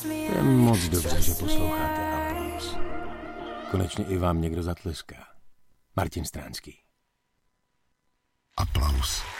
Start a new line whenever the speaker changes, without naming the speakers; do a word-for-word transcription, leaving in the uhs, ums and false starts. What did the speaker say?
Je moc dobře, že posloucháte Aplaus. Konečně i vám někdo zatleská. Martin Stránský.
Aplaus.